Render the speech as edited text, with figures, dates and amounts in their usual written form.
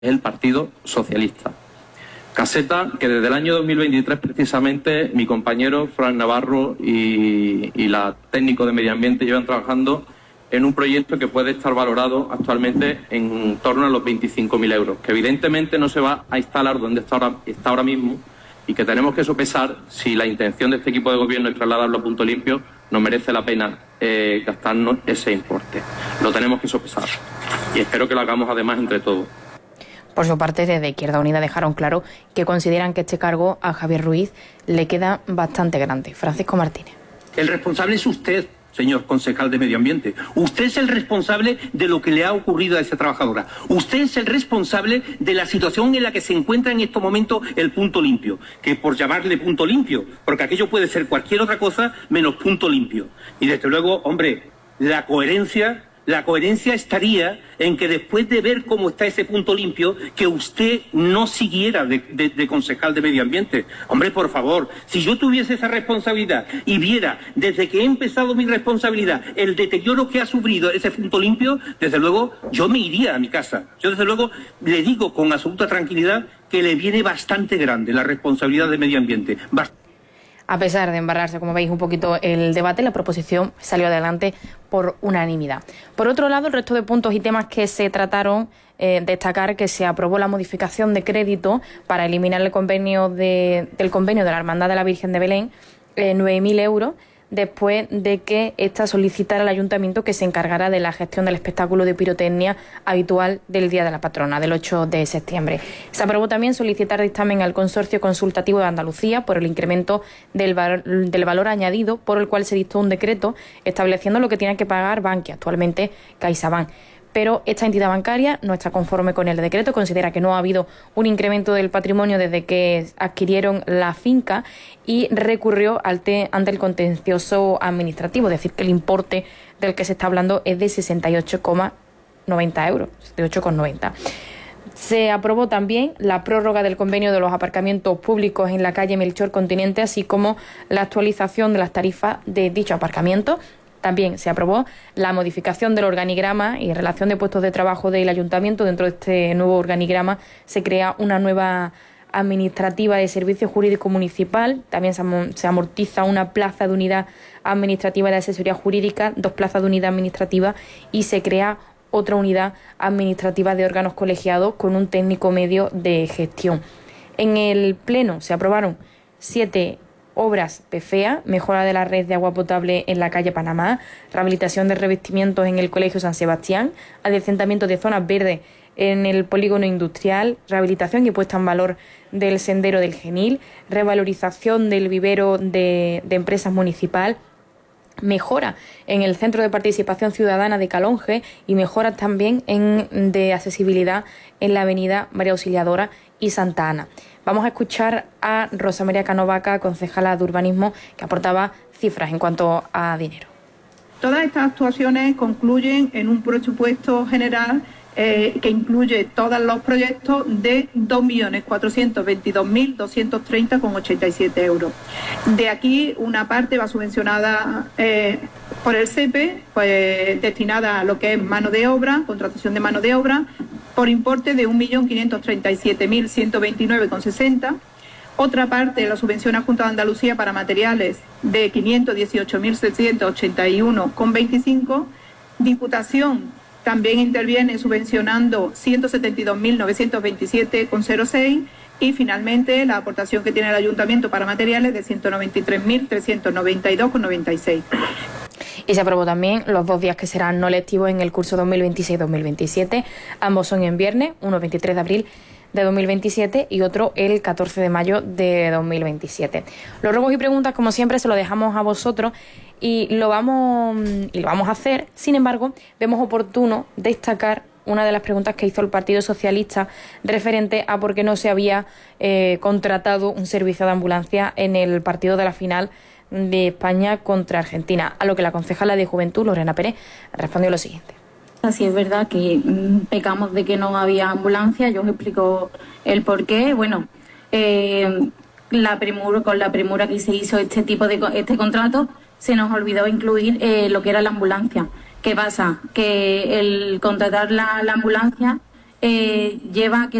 el Partido Socialista. Caseta que desde el año 2023 precisamente mi compañero Fran Navarro y la técnico de medio ambiente llevan trabajando en un proyecto que puede estar valorado actualmente en torno a los 25.000 euros, que evidentemente no se va a instalar donde está ahora mismo y que tenemos que sopesar si la intención de este equipo de gobierno es trasladarlo a Punto Limpio, nos merece la pena gastarnos ese importe. Lo tenemos que sopesar y espero que lo hagamos además entre todos. Por su parte, desde Izquierda Unida dejaron claro que consideran que este cargo a Javier Ruiz le queda bastante grande. Francisco Martínez. El responsable es usted, señor concejal de Medio Ambiente. Usted es el responsable de lo que le ha ocurrido a esa trabajadora. Usted es el responsable de la situación en la que se encuentra en estos momentos el Punto Limpio. Que por llamarle Punto Limpio, porque aquello puede ser cualquier otra cosa menos Punto Limpio. Y desde luego, hombre, la coherencia estaría en que después de ver cómo está ese Punto Limpio, que usted no siguiera de concejal de Medio Ambiente. Hombre, por favor, si yo tuviese esa responsabilidad y viera desde que he empezado mi responsabilidad el deterioro que ha sufrido ese Punto Limpio, desde luego yo me iría a mi casa. Yo desde luego le digo con absoluta tranquilidad que le viene bastante grande la responsabilidad de Medio Ambiente. A pesar de embarrarse, como veis, un poquito el debate, la proposición salió adelante por unanimidad. Por otro lado, el resto de puntos y temas que se trataron, destacar que se aprobó la modificación de crédito para eliminar el convenio del convenio de la Hermandad de la Virgen de Belén, 9.000 euros, después de que ésta solicitara al ayuntamiento que se encargara de la gestión del espectáculo de pirotecnia habitual del Día de la Patrona, del 8 de septiembre. Se aprobó también solicitar dictamen al Consorcio Consultativo de Andalucía por el incremento del valor añadido, por el cual se dictó un decreto estableciendo lo que tiene que pagar Bankia, actualmente CaixaBank. Pero esta entidad bancaria no está conforme con el decreto, considera que no ha habido un incremento del patrimonio desde que adquirieron la finca y recurrió ante el contencioso administrativo, es decir, que el importe del que se está hablando es de 68,90 euros, 68,90. Se aprobó también la prórroga del convenio de los aparcamientos públicos en la calle Melchor Continente, así como la actualización de las tarifas de dicho aparcamiento. También se aprobó la modificación del organigrama y relación de puestos de trabajo del ayuntamiento. Dentro de este nuevo organigrama se crea una nueva administrativa de servicio jurídico municipal. También se amortiza una plaza de unidad administrativa de asesoría jurídica, 2 plazas de unidad administrativa y se crea otra unidad administrativa de órganos colegiados con un técnico medio de gestión. En el Pleno se aprobaron 7 obras PFEA, mejora de la red de agua potable en la calle Panamá, rehabilitación de revestimientos en el Colegio San Sebastián, adecentamiento de zonas verdes en el polígono industrial, rehabilitación y puesta en valor del sendero del Genil, revalorización del vivero de empresas municipal, mejora en el Centro de Participación Ciudadana de Calonge y mejora también de accesibilidad en la avenida María Auxiliadora y Santa Ana. Vamos a escuchar a Rosa María Canovaca, concejala de Urbanismo, que aportaba cifras en cuanto a dinero. Todas estas actuaciones concluyen en un presupuesto general que incluye todos los proyectos de 2.422.230,87 euros. De aquí una parte va subvencionada por el SEPE, pues destinada a lo que es mano de obra, contratación de mano de obra, por importe de 1.537.129,60. Otra parte la subvención a Junta de Andalucía para materiales de 518.681,25. Diputación también interviene subvencionando 172.927,06 y finalmente la aportación que tiene el Ayuntamiento para materiales de 193.392,96. Y se aprobó también los 2 días que serán no lectivos en el curso 2026-2027. Ambos son en viernes, uno el 23 de abril de 2027 y otro el 14 de mayo de 2027. Los ruegos y preguntas, como siempre, se lo dejamos a vosotros y lo vamos a hacer. Sin embargo, vemos oportuno destacar una de las preguntas que hizo el Partido Socialista referente a por qué no se había contratado un servicio de ambulancia en el partido de la final de España contra Argentina, a lo que la concejala de Juventud, Lorena Pérez, respondió lo siguiente. Así es verdad que pecamos de que no había ambulancia, yo os explico el porqué. Bueno, con la premura que se hizo este contrato, se nos olvidó incluir lo que era la ambulancia. ¿Qué pasa? Que el contratar la ambulancia lleva a que